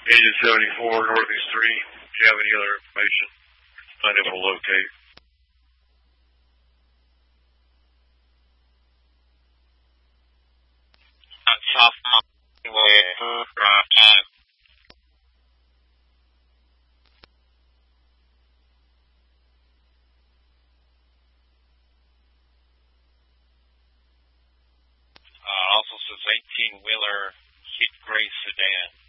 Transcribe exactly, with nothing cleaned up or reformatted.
Agent seventy-four, Northeast three. If you have any other information, unable to locate. South Highway, drive time. Uh, also says eighteen-wheeler hit gray sedan.